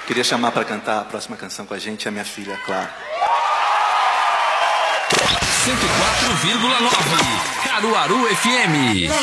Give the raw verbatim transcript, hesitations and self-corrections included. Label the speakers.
Speaker 1: Queria chamar para cantar a próxima canção com a gente a minha filha, Clara.
Speaker 2: cento e quatro vírgula nove Caruaru F M.